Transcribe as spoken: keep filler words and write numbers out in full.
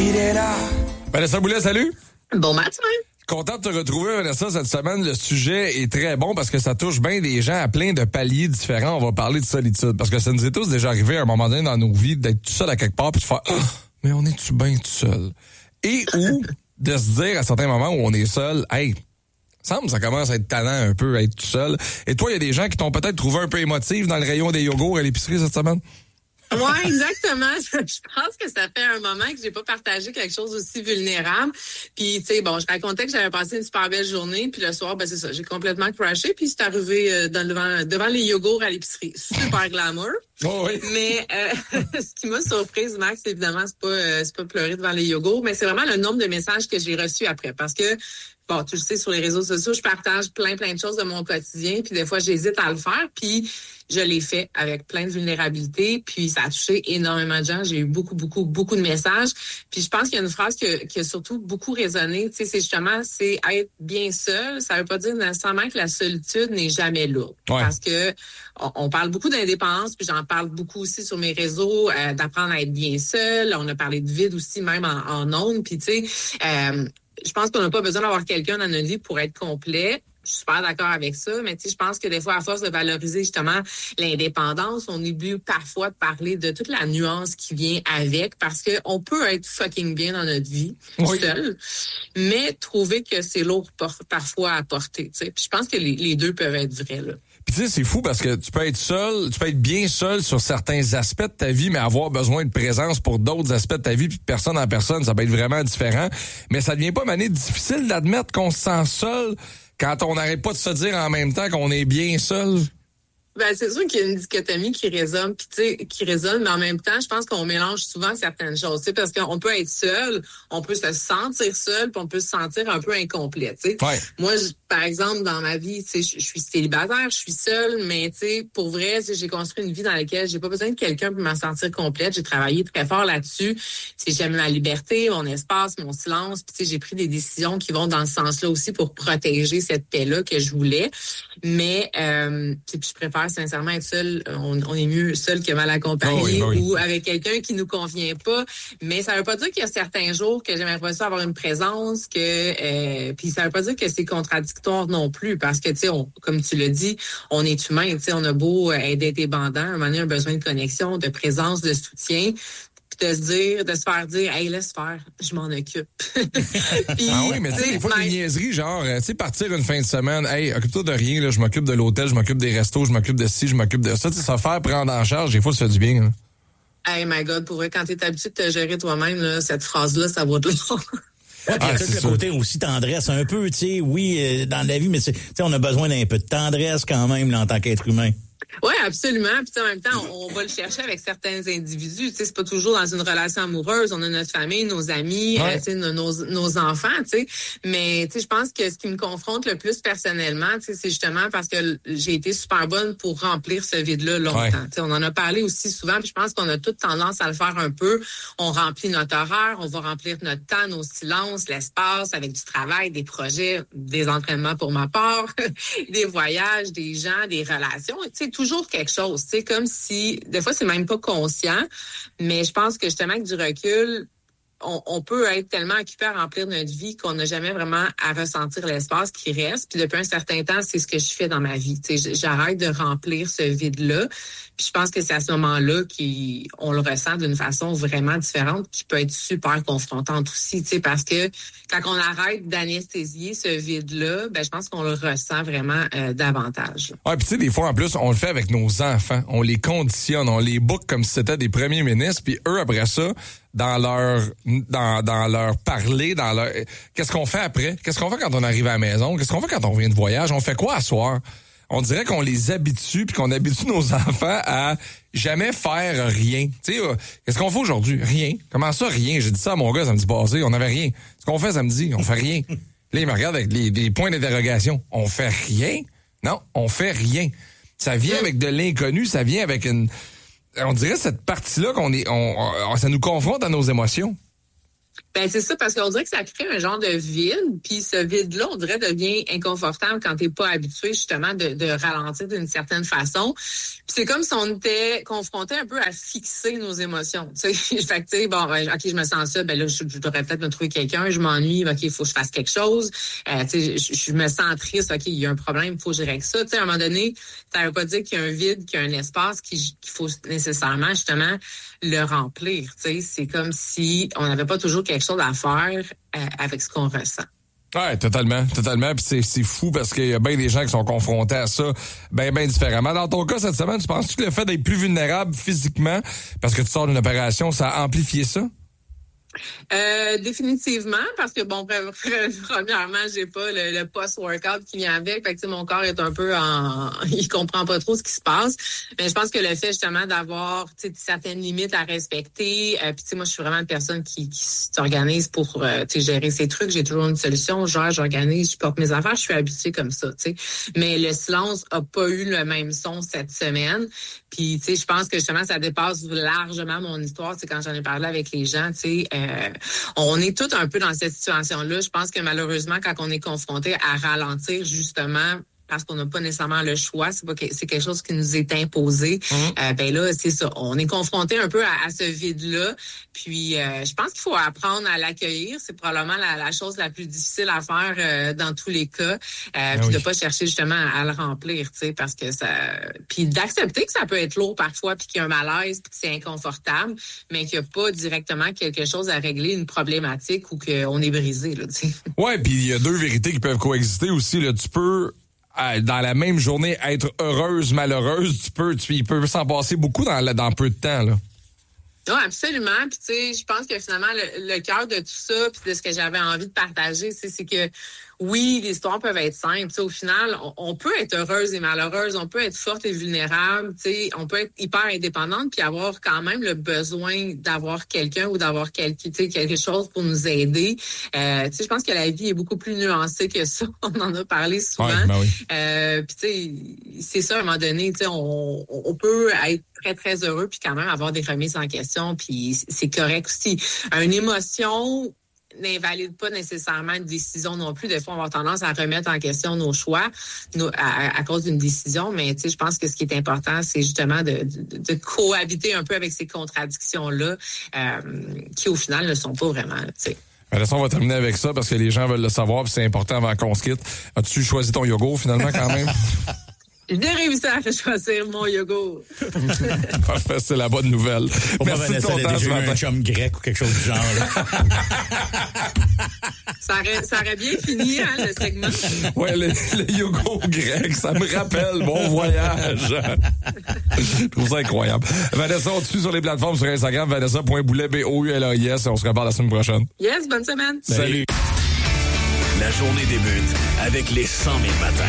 il est là. Vanessa Boulet, salut. Bon matin. Content de te retrouver, Vanessa, cette semaine. Le sujet est très bon parce que ça touche bien des gens à plein de paliers différents. On va parler de solitude parce que ça nous est tous déjà arrivé à un moment donné dans nos vies d'être tout seul à quelque part puis de faire oh, « mais on est-tu bien tout seul? » Et ou de se dire à certains moments où on est seul « Hey, semble ça commence à être tannant un peu à être tout seul. » Et toi, il y a des gens qui t'ont peut-être trouvé un peu émotive dans le rayon des yogourts à l'épicerie cette semaine? Ouais, exactement. Je pense que ça fait un moment que j'ai pas partagé quelque chose aussi vulnérable. Puis, tu sais, bon, je racontais que j'avais passé une super belle journée, puis le soir, ben c'est ça, j'ai complètement crashé, puis c'est arrivé euh, dans, devant, devant les yogourts à l'épicerie. Super glamour. Oh oui. Mais euh, ce qui m'a surprise, Max, évidemment, c'est pas, euh, c'est pas pleurer devant les yogourts, mais c'est vraiment le nombre de messages que j'ai reçus après. Parce que, bon, tu le sais, sur les réseaux sociaux, je partage plein, plein de choses de mon quotidien, puis des fois, j'hésite à le faire, puis je l'ai fait avec plein de vulnérabilité, puis ça a touché énormément de gens. J'ai eu beaucoup, beaucoup, beaucoup de messages. Puis je pense qu'il y a une phrase que, qui a surtout beaucoup résonné, tu sais, c'est justement, c'est être bien seul. Ça veut pas dire nécessairement que la solitude n'est jamais là. Ouais. Parce que on, on parle beaucoup d'indépendance, puis j'en parle beaucoup aussi sur mes réseaux, euh, d'apprendre à être bien seul. On a parlé de vide aussi, même en, en ondes, puis tu sais, euh, je pense qu'on n'a pas besoin d'avoir quelqu'un dans notre vie pour être complet. Je suis super d'accord avec ça, mais tu sais, je pense que des fois, à force de valoriser justement l'indépendance, on oublie parfois de parler de toute la nuance qui vient avec, parce que on peut être fucking bien dans notre vie, oui. seul, mais trouver que c'est lourd parfois à porter, tu sais. Puis je pense que les, les deux peuvent être vrais, là. Puis tu sais, c'est fou parce que tu peux être seul, tu peux être bien seul sur certains aspects de ta vie, mais avoir besoin de présence pour d'autres aspects de ta vie, puis de personne en personne, ça peut être vraiment différent. Mais ça devient pas mané difficile d'admettre qu'on se sent seul quand on n'arrête pas de se dire en même temps qu'on est bien seul. Ben c'est sûr qu'il y a une dichotomie qui résonne, puis tu sais, qui résonne, mais en même temps, je pense qu'on mélange souvent certaines choses, tu sais, parce qu'on peut être seul, on peut se sentir seul, puis on peut se sentir un peu incomplet, tu sais. Ouais. Moi, je, par exemple, dans ma vie, tu sais, je suis célibataire, je suis seule, mais tu sais, pour vrai, j'ai construit une vie dans laquelle j'ai pas besoin de quelqu'un pour me sentir complète. J'ai travaillé très fort là-dessus. Tu sais, j'aime ma liberté, mon espace, mon silence, puis tu sais, j'ai pris des décisions qui vont dans ce sens-là aussi pour protéger cette paix-là que je voulais. Mais euh, puis je préfère sincèrement être seul, on, on est mieux seul que mal accompagné, oh oui, oui. ou avec quelqu'un qui nous convient pas. Mais ça veut pas dire qu'il y a certains jours que j'aimerais pas ça avoir une présence, que euh, puis ça veut pas dire que c'est contradictoire non plus, parce que tu sais, comme tu l'as dit, on est humain, tu sais, on a beau être indépendant, à un moment donné, un besoin de connexion, de présence, de soutien. De se dire, de se faire dire, hey, laisse faire, je m'en occupe. Puis, ah oui, mais tu sais, des fois, des niaiseries, genre, tu sais, partir une fin de semaine, hey, occupe-toi de rien, là, je m'occupe de l'hôtel, je m'occupe des restos, je m'occupe de ci, je m'occupe de ça, tu sais, ça faire prendre en charge, des fois, ça fait du bien, là. Hey, my God, pour vrai, quand t'es habitué de te gérer toi-même, là, cette phrase-là, ça vaut de l'or. Ouais, puis il y a tout le côté aussi tendresse, un peu, tu sais, oui, euh, dans la vie, mais tu sais, on a besoin d'un peu de tendresse quand même, là, en tant qu'être humain. Oui, absolument. Puis en même temps, on, on va le chercher avec certains individus. Tu sais, c'est pas toujours dans une relation amoureuse. On a notre famille, nos amis, ouais. euh, tu sais, nos, nos enfants. Tu sais, mais tu sais, je pense que ce qui me confronte le plus personnellement, tu sais, c'est justement parce que j'ai été super bonne pour remplir ce vide-là longtemps. Ouais. Tu sais, on en a parlé aussi souvent. Puis je pense qu'on a toute tendance à le faire un peu. On remplit notre horaire, on va remplir notre temps, nos silences, l'espace, avec du travail, des projets, des entraînements pour ma part, des voyages, des gens, des relations. Tu sais, toujours quelque chose, tu sais, comme si, des fois, c'est même pas conscient, mais je pense que justement, avec du recul, on, on peut être tellement occupé à remplir notre vie qu'on n'a jamais vraiment à ressentir l'espace qui reste. Puis depuis un certain temps, c'est ce que je fais dans ma vie. Tu sais, j'arrête de remplir ce vide-là. Puis je pense que c'est à ce moment-là qu'on le ressent d'une façon vraiment différente, qui peut être super confrontante aussi. Tu sais, parce que quand on arrête d'anesthésier ce vide-là, ben je pense qu'on le ressent vraiment euh, davantage. Ouais, puis tu sais, des fois en plus, on le fait avec nos enfants, on les conditionne, on les book comme si c'était des premiers ministres, puis eux après ça. Dans leur dans dans leur parler, dans leur qu'est-ce qu'on fait après? Qu'est-ce qu'on fait quand on arrive à la maison? Qu'est-ce qu'on fait quand on vient de voyage? On fait quoi à soir? On dirait qu'on les habitue puis qu'on habitue nos enfants à jamais faire rien. Tu sais, euh, qu'est-ce qu'on fait aujourd'hui? Rien. Comment ça, rien? J'ai dit ça à mon gars samedi passé, on n'avait rien. Ce qu'on fait samedi, on fait rien. Là, il me regarde avec les, les points d'interrogation. On fait rien? Non, on fait rien. Ça vient avec de l'inconnu, ça vient avec une... On dirait cette partie-là qu'on est, on, on, ça nous confronte à nos émotions. Ben c'est ça, parce qu'on dirait que ça crée un genre de vide, puis ce vide-là, on dirait, devient inconfortable quand t'es pas habitué justement de, de ralentir d'une certaine façon. Puis c'est comme si on était confronté un peu à fixer nos émotions. Tu sais, fait que tu sais, bon, ben, ok, je me sens ça, ben là, je, je devrais peut-être me trouver quelqu'un, je m'ennuie, ok, il faut que je fasse quelque chose. Euh, tu sais, je, je me sens triste, ok, il y a un problème, il faut que je règle ça. Tu sais, à un moment donné, ça veut pas dire qu'il y a un vide, qu'il y a un espace qu'il faut nécessairement justement le remplir. Tu sais, c'est comme si on n'avait pas toujours quelque chose à faire euh, avec ce qu'on ressent. Ouais, totalement, totalement. Puis c'est, c'est fou parce qu'il y a bien des gens qui sont confrontés à ça bien, bien différemment. Dans ton cas, cette semaine, tu penses-tu que le fait d'être plus vulnérable physiquement, parce que tu sors d'une opération, ça a amplifié ça? Euh, définitivement, parce que bon, premièrement, j'ai pas le, le post-workout qui vient avec, fait que mon corps est un peu en, il comprend pas trop ce qui se passe. Mais je pense que le fait justement d'avoir certaines limites à respecter, euh, puis tu sais, moi je suis vraiment une personne qui, qui s'organise pour euh, gérer ses trucs. J'ai toujours une solution, genre j'organise, je porte mes affaires, je suis habituée comme ça, tu sais. Mais le silence a pas eu le même son cette semaine. Puis tu sais, je pense que justement ça dépasse largement mon histoire. Tu sais, quand j'en ai parlé avec les gens, tu sais. Euh, Euh, on est tous un peu dans cette situation-là. Je pense que malheureusement, quand on est confronté à ralentir, justement, parce qu'on n'a pas nécessairement le choix, c'est pas que, c'est quelque chose qui nous est imposé. Mmh. Euh, ben là, c'est ça. On est confronté un peu à, à ce vide-là. Puis, euh, je pense qu'il faut apprendre à l'accueillir. C'est probablement la, la chose la plus difficile à faire euh, dans tous les cas. Euh, ah puis oui. de pas chercher justement à, à le remplir, tu sais, parce que ça. Puis d'accepter que ça peut être lourd parfois, puis qu'il y a un malaise, puis que c'est inconfortable, mais qu'il n'y a pas directement quelque chose à régler, une problématique ou qu'on est brisé, là, tu sais. Ouais, puis il y a deux vérités qui peuvent coexister aussi. Là, tu peux dans la même journée être heureuse, malheureuse, tu peux, tu, il peut s'en passer beaucoup dans, dans peu de temps, là. Oui, absolument. Puis tu sais, je pense que finalement, le, le cœur de tout ça, puis de ce que j'avais envie de partager, c'est, c'est que oui, les histoires peuvent être simples. Tu sais, au final, on, on peut être heureuse et malheureuse, on peut être forte et vulnérable, tu sais, on peut être hyper indépendante puis avoir quand même le besoin d'avoir quelqu'un ou d'avoir quelque, tu sais, quelque chose pour nous aider. Euh, tu sais, je pense que la vie est beaucoup plus nuancée que ça. On en a parlé souvent. Ouais, ben oui. Euh, puis tu sais, c'est ça à un moment donné, tu sais, on, on peut être très, très heureux puis quand même avoir des remises en question, puis c'est correct aussi. Une émotion n'invalide pas nécessairement une décision non plus. Des fois, on va avoir tendance à remettre en question nos choix nos, à, à cause d'une décision, mais tu sais, je pense que ce qui est important, c'est justement de, de, de cohabiter un peu avec ces contradictions-là euh, qui, au final, ne sont pas vraiment, tu sais. Vanessa, on va terminer avec ça parce que les gens veulent le savoir puis c'est important avant qu'on se quitte. As-tu choisi ton yogourt finalement quand même? J'ai réussi à choisir mon yogourt. Parfait, c'est la bonne nouvelle. Pour Merci de ton temps ce matin. Un chum grec ou quelque chose du genre. Là. ça, aurait, ça aurait bien fini, hein, le segment. Ouais, le, le yogourt grec, ça me rappelle mon voyage. Je trouve ça incroyable. Vanessa, on te suit sur les plateformes sur Instagram, vanessa point boulet, B O U L A I S, et on se reparle la semaine prochaine. Yes, bonne semaine. Salut. La journée débute avec les cent mille matins.